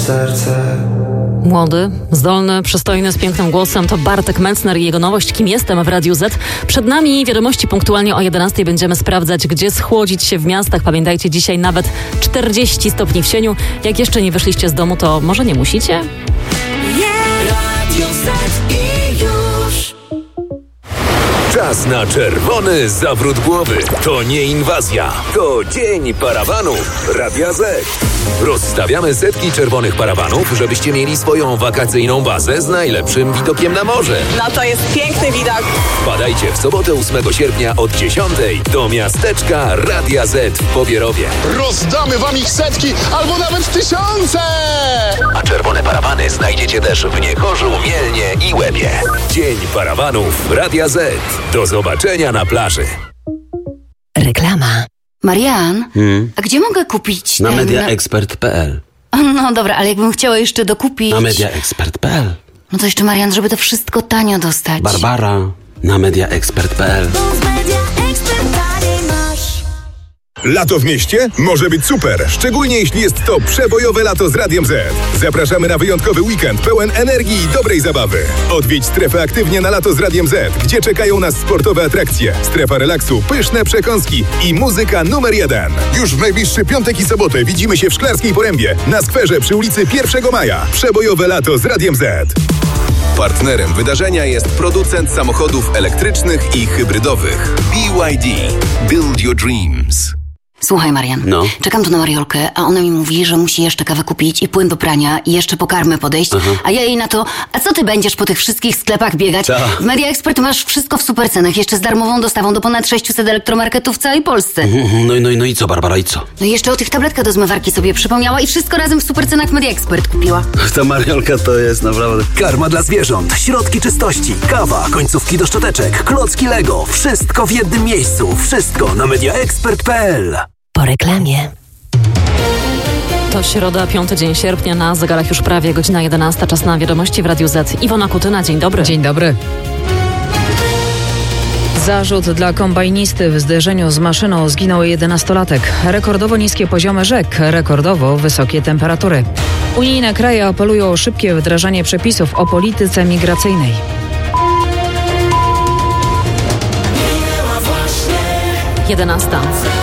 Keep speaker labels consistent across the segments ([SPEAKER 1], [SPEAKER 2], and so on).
[SPEAKER 1] serce.
[SPEAKER 2] Młody, zdolny, przystojny, z pięknym głosem to Bartek Mencner i jego nowość Kim jestem w Radiu Z. Przed nami wiadomości punktualnie o 11:00 będziemy sprawdzać, gdzie schłodzić się w miastach. Pamiętajcie, dzisiaj nawet 40 stopni w cieniu. Jak jeszcze nie wyszliście z domu, to może nie musicie?
[SPEAKER 3] Radio Z i już.
[SPEAKER 4] Czas na czerwony zawrót głowy. To nie inwazja, to dzień parawanów Radia Z. Rozstawiamy setki czerwonych parawanów, żebyście mieli swoją wakacyjną bazę z najlepszym widokiem na morze.
[SPEAKER 5] No to jest piękny widok.
[SPEAKER 4] Wpadajcie w sobotę 8 sierpnia od 10:00 do miasteczka Radia Z w Pobierowie.
[SPEAKER 6] Rozdamy wam ich setki albo nawet tysiące!
[SPEAKER 4] A czerwone parawany znajdziecie też w Niechorzu, Mielnie i Łebie. Dzień parawanów Radia Z. Do zobaczenia na plaży.
[SPEAKER 7] Reklama. Marian, a gdzie mogę kupić
[SPEAKER 8] Na mediaexpert.pl.
[SPEAKER 7] No dobra, ale jakbym chciała jeszcze dokupić...
[SPEAKER 8] Na mediaexpert.pl.
[SPEAKER 7] No to jeszcze, Marian, żeby to wszystko tanio dostać.
[SPEAKER 8] Barbara, na mediaexpert.pl.
[SPEAKER 9] Lato w mieście może być super, szczególnie jeśli jest to przebojowe lato z Radiem Z. Zapraszamy na wyjątkowy weekend pełen energii i dobrej zabawy. Odwiedź strefę aktywnie na lato z Radiem Z, gdzie czekają nas sportowe atrakcje, strefa relaksu, pyszne przekąski i muzyka numer 1. Już w najbliższy piątek i sobotę widzimy się w Szklarskiej Porębie, na skwerze przy ulicy 1 Maja. Przebojowe lato z Radiem Z.
[SPEAKER 10] Partnerem wydarzenia jest producent samochodów elektrycznych i hybrydowych BYD. Build your dreams.
[SPEAKER 7] Słuchaj, Marian, czekam tu na Mariolkę, a ona mi mówi, że musi jeszcze kawę kupić i płyn do prania i jeszcze po karmę podejść, a ja jej na to, a co ty będziesz po tych wszystkich sklepach biegać? W Media Expert masz wszystko w super cenach, jeszcze z darmową dostawą do ponad 600 elektromarketów w całej Polsce.
[SPEAKER 8] No i co, Barbara, i co?
[SPEAKER 7] No i jeszcze o tych tabletkach do zmywarki sobie przypomniała i wszystko razem w super cenach w Media Expert kupiła.
[SPEAKER 8] Ta Mariolka to jest naprawdę...
[SPEAKER 11] Karma dla zwierząt, środki czystości, kawa, końcówki do szczoteczek, klocki Lego, wszystko w jednym miejscu, wszystko na mediaexpert.pl.
[SPEAKER 7] Po reklamie.
[SPEAKER 2] To środa, 5 dzień sierpnia, na zegarach już prawie godzina 11, czas na wiadomości w Radiu Z. Iwona Kutyna, dzień dobry.
[SPEAKER 12] Dzień dobry. Zarzut dla kombajnisty: w zderzeniu z maszyną zginął 11-latek. Rekordowo niskie poziomy rzek, rekordowo wysokie temperatury. Unijne kraje apelują o szybkie wdrażanie przepisów o polityce migracyjnej.
[SPEAKER 2] Jedenasta.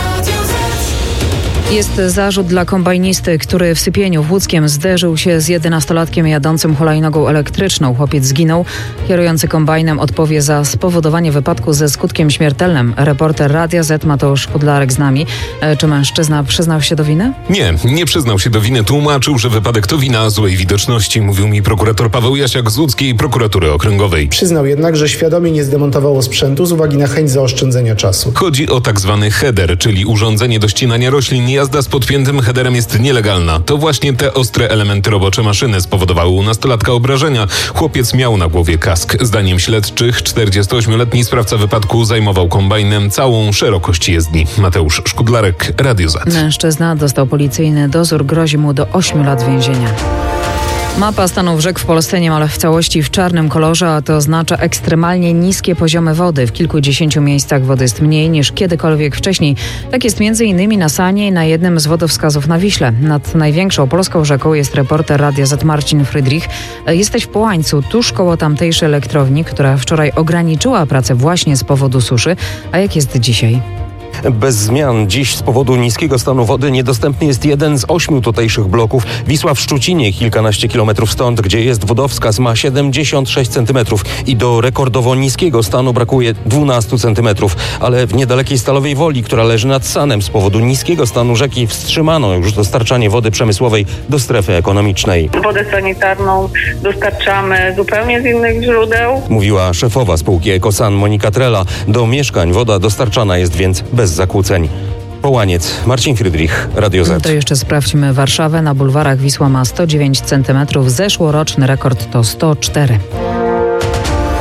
[SPEAKER 12] Jest zarzut dla kombajnisty, który w Sypieniu Łódzkiem zderzył się z 11-latkiem jadącym hulajnogą elektryczną. Chłopiec zginął. Kierujący kombajnem odpowie za spowodowanie wypadku ze skutkiem śmiertelnym. Reporter Radia Z Mateusz Kudlarek z nami. Czy mężczyzna przyznał się do winy?
[SPEAKER 13] Nie przyznał się do winy. Tłumaczył, że wypadek to wina złej widoczności. Mówił mi prokurator Paweł Jasiak z łódzkiej prokuratury okręgowej.
[SPEAKER 14] Przyznał jednak, że świadomie nie zdemontowało sprzętu z uwagi na chęć zaoszczędzenia czasu.
[SPEAKER 13] Chodzi o tak zwany header, czyli urządzenie do ścinania roślin. Jazda z podpiętym headerem jest nielegalna. To właśnie te ostre elementy robocze maszyny spowodowały u nastolatka obrażenia. Chłopiec miał na głowie kask. Zdaniem śledczych 48-letni sprawca wypadku zajmował kombajnem całą szerokość jezdni. Mateusz Szkudlarek, Radio Z.
[SPEAKER 12] Mężczyzna dostał policyjny dozór, grozi mu do 8 lat więzienia. Mapa stanów rzek w Polsce niemal w całości w czarnym kolorze, a to oznacza ekstremalnie niskie poziomy wody. W kilkudziesięciu miejscach wody jest mniej niż kiedykolwiek wcześniej. Tak jest m.in. na Sanie i na jednym z wodowskazów na Wiśle. Nad największą polską rzeką jest reporter Radia Z Marcin Frydrich. Jesteś w Połańcu, tuż koło tamtejszej elektrowni, która wczoraj ograniczyła pracę właśnie z powodu suszy. A jak jest dzisiaj?
[SPEAKER 15] Bez zmian. Dziś z powodu niskiego stanu wody niedostępny jest jeden z 8 tutejszych bloków. Wisła w Szczucinie, kilkanaście kilometrów stąd, gdzie jest wodowskaz, ma 76 cm i do rekordowo niskiego stanu brakuje 12 cm. Ale w niedalekiej Stalowej Woli, która leży nad Sanem, z powodu niskiego stanu rzeki wstrzymano już dostarczanie wody przemysłowej do strefy ekonomicznej.
[SPEAKER 5] Wodę sanitarną dostarczamy zupełnie z innych źródeł.
[SPEAKER 15] Mówiła szefowa spółki Ekosan Monika Trela. Do mieszkań woda dostarczana jest więc bez zakłóceń. Połaniec, Marcin Frydrich, Radio Z.
[SPEAKER 12] To jeszcze sprawdźmy Warszawę. Na bulwarach Wisła ma 109 cm. Zeszłoroczny rekord to 104.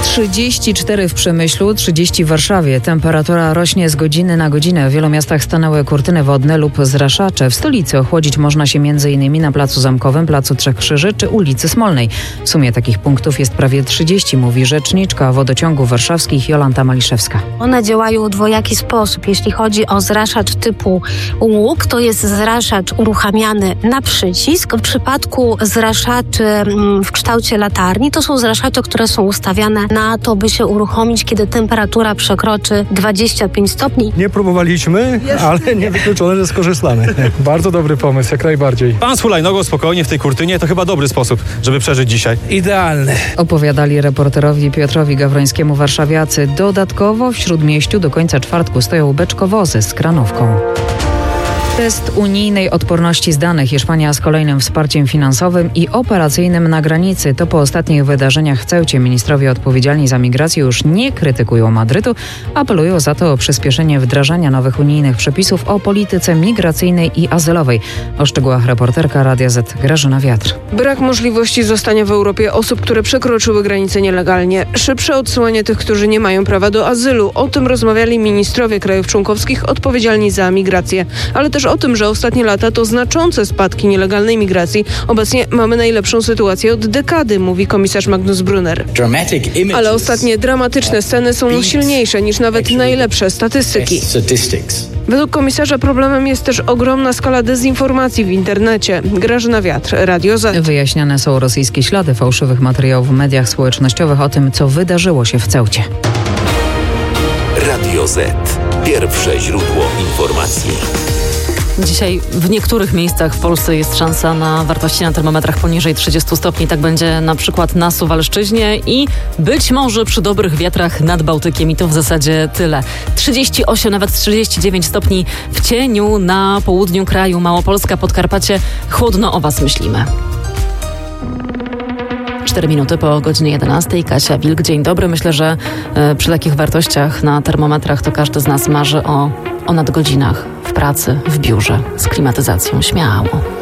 [SPEAKER 12] 34 w Przemyślu, 30 w Warszawie. Temperatura rośnie z godziny na godzinę. W wielu miastach stanęły kurtyny wodne lub zraszacze. W stolicy ochłodzić można się m.in. na Placu Zamkowym, Placu Trzech Krzyży czy ulicy Smolnej. W sumie takich punktów jest prawie 30, mówi rzeczniczka wodociągów warszawskich Jolanta Maliszewska.
[SPEAKER 1] One działają w dwojaki sposób. Jeśli chodzi o zraszacz typu łuk, to jest zraszacz uruchamiany na przycisk. W przypadku zraszaczy w kształcie latarni, to są zraszacze, które są ustawiane na to, by się uruchomić, kiedy temperatura przekroczy 25 stopni.
[SPEAKER 16] Nie próbowaliśmy, ale niewykluczone, że skorzystamy. Bardzo dobry pomysł, jak najbardziej.
[SPEAKER 17] Pan z hulajnogą spokojnie w tej kurtynie to chyba dobry sposób, żeby przeżyć dzisiaj.
[SPEAKER 16] Idealny.
[SPEAKER 12] Opowiadali reporterowi Piotrowi Gawrońskiemu warszawiacy. Dodatkowo w Śródmieściu do końca czwartku stoją beczkowozy z kranówką. Test unijnej odporności zdanych. Hiszpania z kolejnym wsparciem finansowym i operacyjnym na granicy. To po ostatnich wydarzeniach w Ceucie ministrowie odpowiedzialni za migrację już nie krytykują Madrytu, apelują za to o przyspieszenie wdrażania nowych unijnych przepisów o polityce migracyjnej i azylowej. O szczegółach reporterka Radia Z Grażyna Wiatr.
[SPEAKER 18] Brak możliwości zostania w Europie osób, które przekroczyły granicę nielegalnie. Szybsze odsyłanie tych, którzy nie mają prawa do azylu. O tym rozmawiali ministrowie krajów członkowskich odpowiedzialni za migrację. Ale też o tym, że ostatnie lata to znaczące spadki nielegalnej migracji. Obecnie mamy najlepszą sytuację od dekady, mówi komisarz Magnus Brunner. Ale ostatnie dramatyczne sceny są silniejsze niż nawet najlepsze statystyki. Według komisarza problemem jest też ogromna skala dezinformacji w internecie. Grażyna Wiatr, Radio Z.
[SPEAKER 12] Wyjaśniane są rosyjskie ślady fałszywych materiałów w mediach społecznościowych o tym, co wydarzyło się w Ceucie.
[SPEAKER 4] Radio Z. Pierwsze źródło informacji.
[SPEAKER 2] Dzisiaj w niektórych miejscach w Polsce jest szansa na wartości na termometrach poniżej 30 stopni. Tak będzie na przykład na Suwalszczyźnie i być może przy dobrych wiatrach nad Bałtykiem. I to w zasadzie tyle. 38, nawet 39 stopni w cieniu na południu kraju. Małopolska, Podkarpacie. Chłodno o Was myślimy. 4 minuty po godzinie 11. Kasia Wilk, dzień dobry. Myślę, że przy takich wartościach na termometrach to każdy z nas marzy o nadgodzinach w pracy, w biurze, z klimatyzacją. Śmiało.